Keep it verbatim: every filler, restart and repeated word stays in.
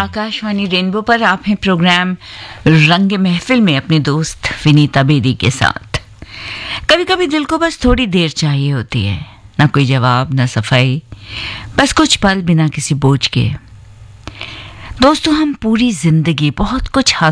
Akashvani rainbow पर आप हैं प्रोग्राम रंग महफिल में अपने दोस्त विनीता बेदी के साथ। कभी कभी दिल को बस थोड़ी देर चाहिए होती है, ना कोई जवाब, ना सफाई, बस कुछ पल बिना किसी बोझ के। दोस्तों, हम पूरी जिंदगी बहुत कुछ